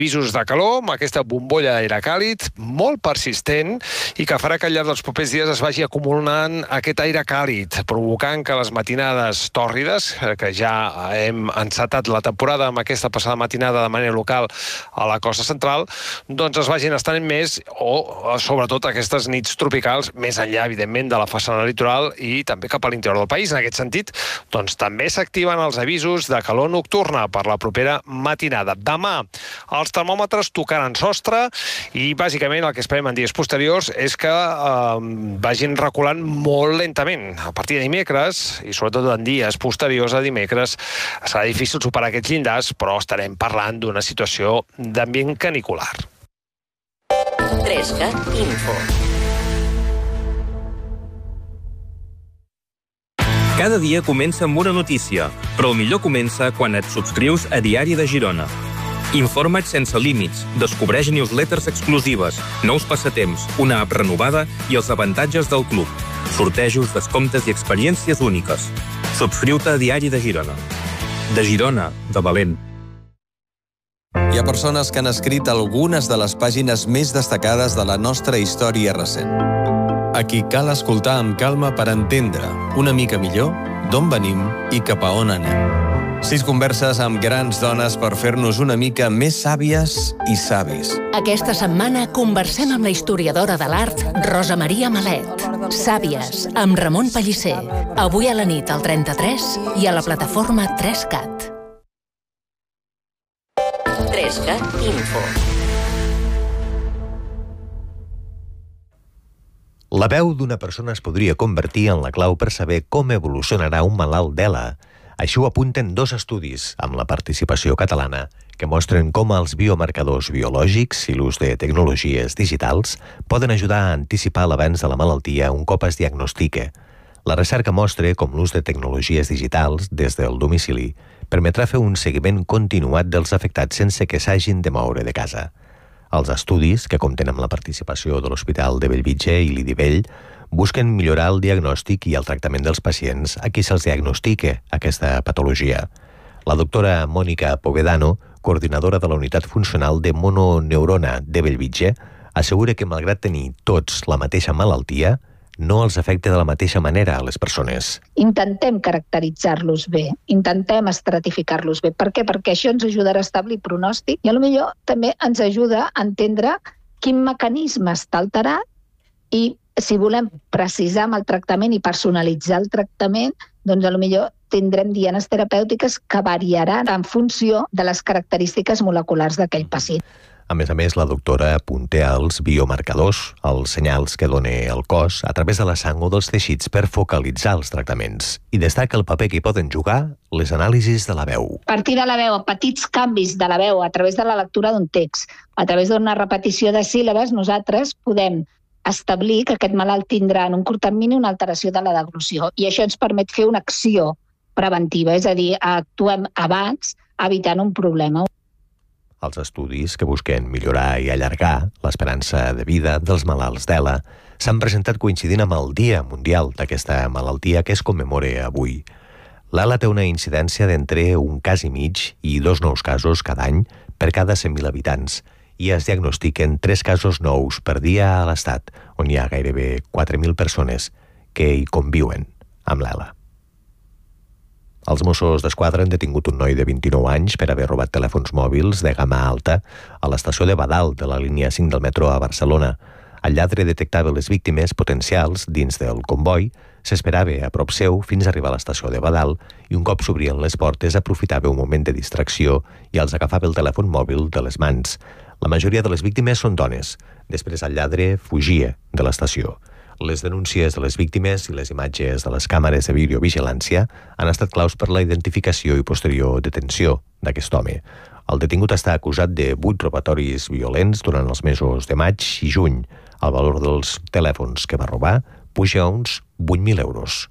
avisos de calor, amb aquesta bombolla d'aire càlid molt persistent i que farà que al llarg dels propers dies es vagi acumulant aquest aire càlid, provocant que les matinades tòrrides, que ja hem encetat la temporada amb aquesta passada matinada de manera local a la costa central, doncs es vagin estenent més o, sobretot, aquestes nits tropicals més enllà, evidentment, de la façana litoral i també cap a l'interior del país. En aquest sentit, doncs també s'activen els avisos de calor nocturna per la propera matinada. Demà, els termòmetres tocaran sostre i, bàsicament, el que esperem en dies posteriors és que vagin reculant molt lentament. A partir de dimecres, i sobretot en dies posteriors a dimecres, serà difícil superar aquests llindars, però estarem parlant d'una situació d'ambient canicular. 3CAT Info. Cada dia comença amb una notícia, però el millor comença quan et subscrius a Diari de Girona. Informa't sense límits, descobreix newsletters exclusives, nous passatemps, una app renovada i els avantatges del club. Sortejos, descomptes i experiències úniques. Subscriu-te a Diari de Girona. De Girona, de valent. Hi ha persones que han escrit algunes de les pàgines més destacades de la nostra història recent. A qui cal escoltar amb calma per entendre una mica millor d'on venim i cap a on anem. 6 converses amb grans dones per fer-nos una mica més sàvies i savis. Aquesta setmana conversem amb la historiadora de l'art Rosa Maria Malet. Sàvies, amb Ramon Pellicer. Avui a la nit al 33 i a la plataforma 3CAT. 3CAT Info. La veu d'una persona es podria convertir en la clau per saber com evolucionarà un malalt d'ELA. Així ho apunten 2 estudis amb la participació catalana que mostren com els biomarcadors biològics i l'ús de tecnologies digitals poden ajudar a anticipar l'avanç de la malaltia un cop es diagnostique. La recerca mostra com l'ús de tecnologies digitals des del domicili permetrà fer un seguiment continuat dels afectats sense que s'hagin de moure de casa. Els estudis, que compten amb la participació de l'Hospital de Bellvitge i l'IDIVELL, busquen millorar el diagnòstic i el tractament dels pacients a qui se'ls diagnostique aquesta patologia. La doctora Mònica Povedano, coordinadora de la Unitat Funcional de Mononeurona de Bellvitge, assegura que, malgrat tenir tots la mateixa malaltia, no els afecta de la mateixa manera a les persones. Intentem caracteritzar-los bé, intentem estratificar-los bé. Per què? Perquè això ens ajudarà a establir pronòstic i potser també ens ajuda a entendre quin mecanisme està alterat i si volem precisar amb el tractament i personalitzar el tractament, doncs potser tindrem dianes terapèutiques que variaran en funció de les característiques moleculars d'aquell pacient. A més, la doctora apunta als biomarcadors, els senyals que dona el cos a través de la sang o dels teixits per focalitzar els tractaments i destaca el paper que hi poden jugar les anàlisis de la veu. A partir de la veu, a petits canvis de la veu, a través de la lectura d'un text, a través d'una repetició de síl·labes, nosaltres podem establir que aquest malalt tindrà en un curt termini una alteració de la deglució i això ens permet fer una acció preventiva, és a dir, actuem abans evitant un problema. Els estudis que busquen millorar i allargar l'esperança de vida dels malalts d'ELA s'han presentat coincidint amb el Dia Mundial d'aquesta malaltia que es commemora avui. L'ELA té una incidència d'entre 1 cas i mig i 2 nous casos cada any per cada 100.000 habitants i es diagnostiquen 3 casos nous per dia a l'Estat, on hi ha gairebé 4.000 persones que hi conviuen amb l'ELA. Els Mossos d'Esquadra han detingut un noi de 29 anys per haver robat telèfons mòbils de gamma alta a l'estació de Badal de la línia 5 del metro a Barcelona. El lladre detectava les víctimes potencials dins del comboi, s'esperava a prop seu fins a arribar a l'estació de Badal i un cop s'obrien les portes aprofitava un moment de distracció i els agafava el telèfon mòbil de les mans. La majoria de les víctimes són dones. Després el lladre fugia de l'estació. Les denúncies de les víctimes i les imatges de les càmeres de videovigilància han estat claus per la identificació i posterior detenció d'aquest home. El detingut està acusat de 8 robatoris violents durant els mesos de maig i juny. El valor dels telèfons que va robar puja a uns 8.000 euros.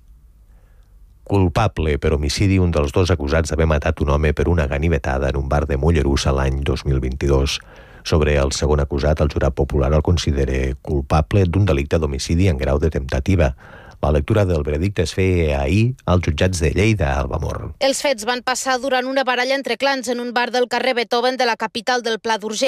Culpable per homicidi un dels 2 acusats d'haver matat un home per una ganivetada en un bar de Mollerussa l'any 2022. Sobre el segon acusat, el jurat popular el considera culpable d'un delicte d'homicidi en grau de temptativa. La lectura del veredicte es feia ahir als jutjats de Lleida, Albamor. Els fets van passar durant una baralla entre clans en un bar del carrer Beethoven de la capital del Pla d'Urgell.